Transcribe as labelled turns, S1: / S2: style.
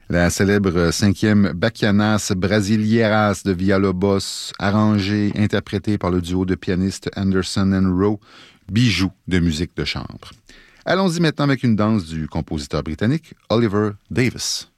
S1: La célèbre cinquième Bachianas Brasilieras de Villalobos, arrangée, interprétée par le duo de pianistes Anderson and Rowe, bijou de musique de chambre. Allons-y maintenant avec une danse du compositeur britannique Oliver Davies.